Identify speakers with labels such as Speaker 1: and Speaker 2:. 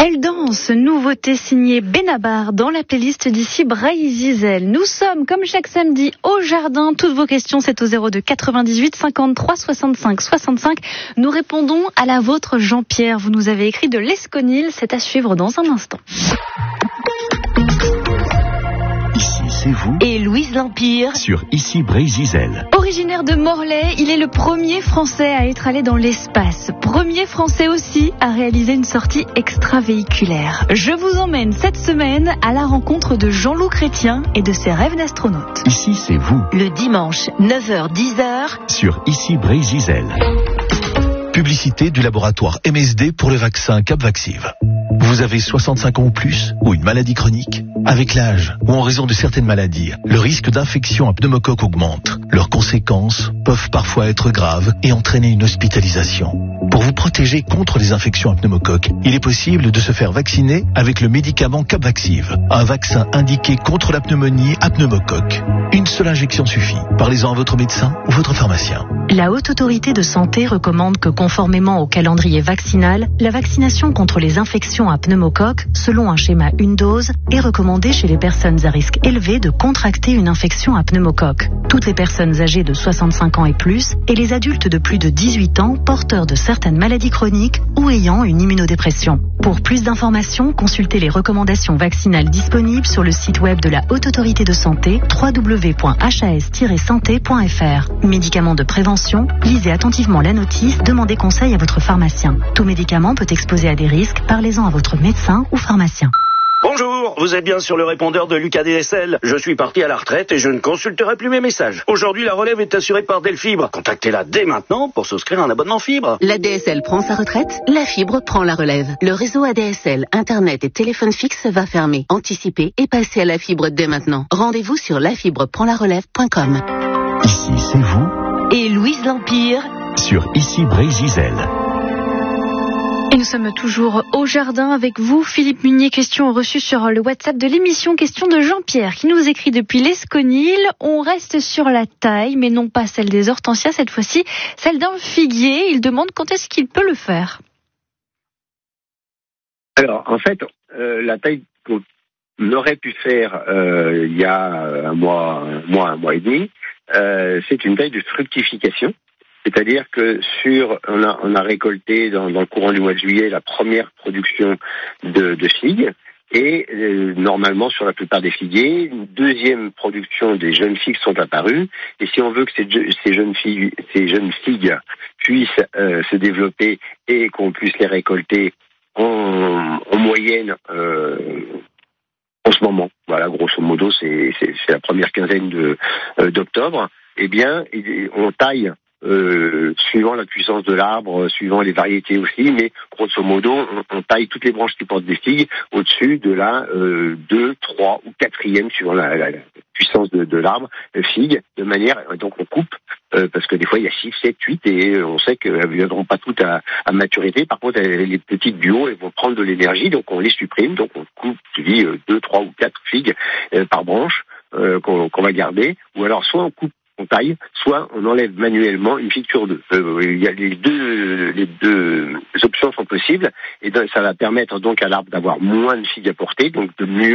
Speaker 1: Elle danse, nouveauté signée Benabar dans la playlist d'ici Bray-Zizel. Nous sommes, comme chaque samedi, au jardin. Toutes vos questions, c'est au 02 98 53 65 65. Nous répondons à la vôtre, Jean-Pierre. Vous nous avez écrit de l'Esconil. C'est à suivre dans un instant.
Speaker 2: Ici, c'est vous.
Speaker 3: Et Louise L'Empire.
Speaker 2: Sur Ici Bray-Zizel.
Speaker 1: Originaire de Morlaix, il est le premier Français à être allé dans l'espace. Premier Français aussi à réaliser une sortie extravéhiculaire. Je vous emmène cette semaine à la rencontre de Jean-Loup Chrétien et de ses rêves d'astronaute.
Speaker 2: Ici, c'est vous.
Speaker 3: Le dimanche, 9h-10h.
Speaker 2: Sur Ici Bray-Zizel. Publicité du laboratoire MSD pour le vaccin Capvaxive. Vous avez 65 ans ou plus ou une maladie chronique? Avec l'âge ou en raison de certaines maladies, le risque d'infection à pneumocoque augmente. Leurs conséquences peuvent parfois être graves et entraîner une hospitalisation. Pour vous protéger contre les infections à pneumocoque, il est possible de se faire vacciner avec le médicament Capvaxive, un vaccin indiqué contre la pneumonie à pneumocoque. Une seule injection suffit. Parlez-en à votre médecin ou votre pharmacien.
Speaker 4: La Haute Autorité de Santé recommande que, conformément au calendrier vaccinal, la vaccination contre les infections à pneumocoque, selon un schéma une dose, est recommandée chez les personnes à risque élevé de contracter une infection à pneumocoque. Toutes les personnes âgées de 65 ans et plus, et les adultes de plus de 18 ans porteurs de certaines maladies chroniques ou ayant une immunodépression. Pour plus d'informations, consultez les recommandations vaccinales disponibles sur le site web de la Haute Autorité de Santé, www.has-santé.fr. Médicaments de prévention, lisez attentivement la notice, demandez conseil à votre pharmacien. Tout médicament peut exposer à des risques, parlez-en à votre médecin ou pharmacien.
Speaker 5: Bonjour, vous êtes bien sur le répondeur de l'UKDSL. Je suis parti à la retraite et je ne consulterai plus mes messages. Aujourd'hui, la relève est assurée par Delfibre. Contactez-la dès maintenant pour souscrire un abonnement fibre.
Speaker 6: L'ADSL prend sa retraite, la fibre prend la relève. Le réseau ADSL, Internet et téléphone fixe va fermer. Anticipez et passez à la fibre dès maintenant. Rendez-vous sur lafibreprendlarelève.com.
Speaker 2: Ici, c'est vous.
Speaker 3: Et Louise L'Empire.
Speaker 2: Sur Ici Bray-Zizel.
Speaker 1: Et nous sommes toujours au jardin avec vous, Philippe Munier. Question reçue sur le WhatsApp de l'émission. Question de Jean-Pierre qui nous écrit depuis l'Esconil. On reste sur la taille, mais non pas celle des hortensias, cette fois-ci celle d'un figuier. Il demande quand est-ce qu'il peut le faire.
Speaker 7: Alors, en fait, la taille qu'on aurait pu faire il y a un mois et demi, c'est une taille de fructification. C'est-à-dire que on a récolté dans le courant du mois de juillet la première production de figues et normalement sur la plupart des figuiers, une deuxième production des jeunes figues sont apparues et si on veut que ces jeunes figues puissent se développer et qu'on puisse les récolter en moyenne en ce moment, voilà, grosso modo c'est la première quinzaine d'octobre, eh bien on taille suivant la puissance de l'arbre, suivant les variétés aussi, mais grosso modo, on taille toutes les branches qui portent des figues au-dessus de la 2, 3 ou 4e, suivant la puissance de l'arbre, figue, de manière, donc on coupe, parce que des fois il y a 6, 7, 8, et on sait qu'elles ne viendront pas toutes à maturité. Par contre, les petites du haut, elles vont prendre de l'énergie, donc on les supprime, donc on coupe, 2, 3 ou 4 figues par branche qu'on va garder, ou alors soit on coupe, on taille, soit on enlève manuellement une figue sur deux. Il y a les deux options sont possibles, et donc, ça va permettre donc à l'arbre d'avoir moins de figues à porter, donc de mieux